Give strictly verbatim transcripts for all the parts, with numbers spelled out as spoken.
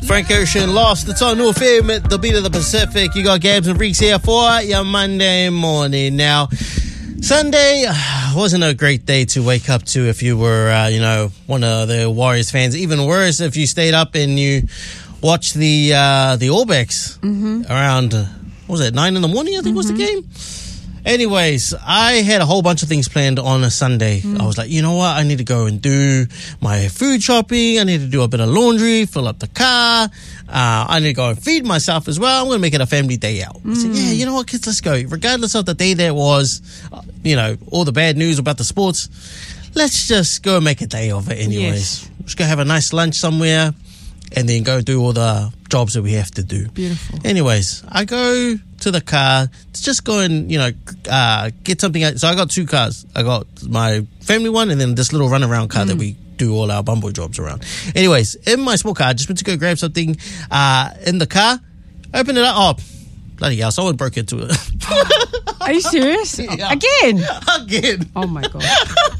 Frank Ocean, Lost. It's on New F M at the beat of the Pacific. You got Gabs and Freaks here for your Monday morning. Now, Sunday wasn't a great day to wake up to if you were, uh, you know, one of the Warriors fans. Even worse if you stayed up and you watched the uh, the All Blacks mm-hmm. around, uh, what was it, nine in the morning, I think mm-hmm. was the game? Anyways, I had a whole bunch of things planned on a Sunday. Mm. I was like, you know what? I need to go and do my food shopping. I need to do a bit of laundry, fill up the car. Uh, I need to go and feed myself as well. I'm going to make it a family day out. Mm. I said, yeah, you know what, kids, let's go. Regardless of the day that was, uh, you know, all the bad news about the sports, let's just go and make a day of it anyways. Yes. Let's go have a nice lunch somewhere and then go do all the jobs that we have to do. Beautiful. Anyways, I go to the car to just go and, you know, uh, get something out. So I got two cars. I got my family one and then this little runaround car mm. that we do all our bumbo jobs around. Anyways, in my small car, I just went to go grab something uh, in the car, open it up. Oh, bloody hell, someone broke into it. Are you serious? Yeah. Again? Again. Oh my God.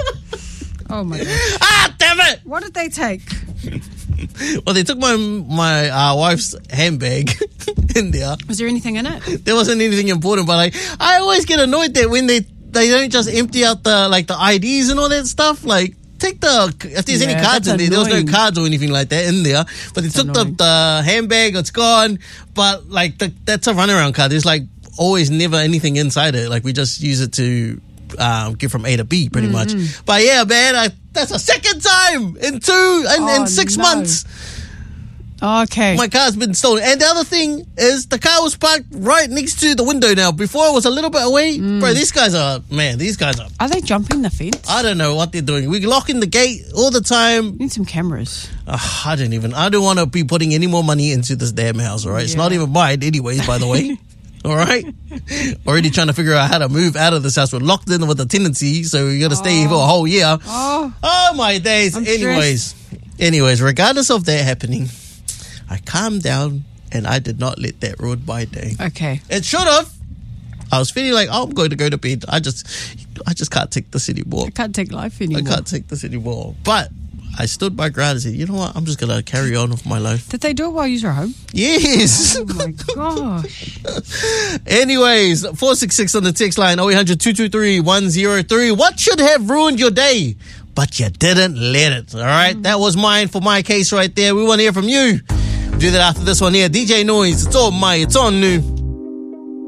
Oh my God. Ah, damn it! What did they take? Well, they took my my uh, wife's handbag in there. Was there anything in it? There wasn't anything important, but like I always get annoyed that when they they don't just empty out the like the I Ds and all that stuff. Like take the if there's yeah, any cards in there, annoying. There was no cards or anything like that in there. But they that's took the, the handbag, it's gone. But like the, that's a runaround card. There's like always never anything inside it. Like we just use it to um, get from A to B pretty mm-hmm. much. But yeah, man, I. That's a second time in two in, oh, in six no. months. Okay. My car's been stolen. And the other thing is the car was parked right next to the window now. Before it was a little bit away. Mm. Bro, these guys are, man, these guys are. Are they jumping the fence? I don't know what they're doing. We lock in the gate all the time. You need some cameras. Uh, I don't even, I don't want to be putting any more money into this damn house, all right? Yeah. It's not even mine anyways, by the way. All right, already trying to figure out how to move out of this house. We're locked in with a tenancy, so we got to stay oh. here for a whole year. Oh, oh my days! I'm anyways, stressed. anyways, regardless of that happening, I calmed down and I did not let that ruin my day. Okay, it should have. I was feeling like oh, I'm going to go to bed. I just, I just can't take this anymore. I can't take life anymore. I can't take this anymore. But I stood my ground and said, you know what? I'm just going to carry on with my life. Did they do it while you were home? Yes. Oh, my gosh. Anyways, four six six on the text line, oh eight hundred, two two three, one oh three. What should have ruined your day, but you didn't let it? All right? Mm. That was mine for my case right there. We want to hear from you. Do that after this one here. D J Noise. It's on my, it's on new.